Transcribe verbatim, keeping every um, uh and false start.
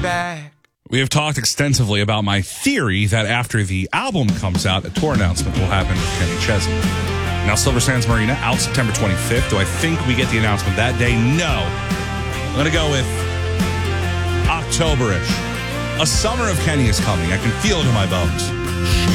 back. We have talked extensively about my theory that after the album comes out, a tour announcement will happen with Kenny Chesney. Now, Silver Sands Marina, out September twenty-fifth. Do I think we get the announcement that day? No. I'm going to go with October-ish. A summer of Kenny is coming. I can feel it in my bones.